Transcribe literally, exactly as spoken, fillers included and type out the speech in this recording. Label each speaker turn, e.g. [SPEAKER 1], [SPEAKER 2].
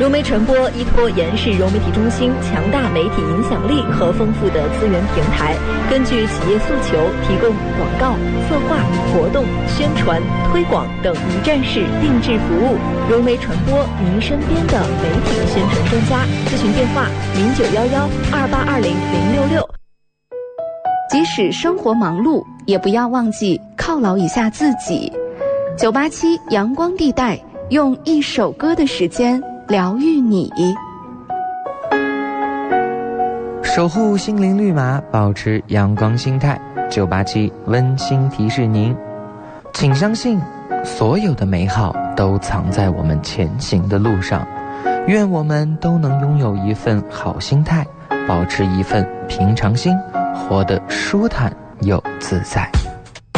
[SPEAKER 1] 融媒传播依托延世融媒体中心强大媒体影响力和丰富的资源平台，根据企业诉求提供广告、策划、活动、宣传、推广等一站式定制服务。融媒传播，您身边的媒体宣传专家。咨询电话：零九幺幺二八二零零六六。
[SPEAKER 2] 即使生活忙碌，也不要忘记犒劳一下自己。九八七阳光地带，用一首歌的时间疗愈你。
[SPEAKER 3] 守护心灵绿码，保持阳光心态。九八七温馨提示您，请相信所有的美好都藏在我们前行的路上。愿我们都能拥有一份好心态，保持一份平常心，活得舒坦又自在。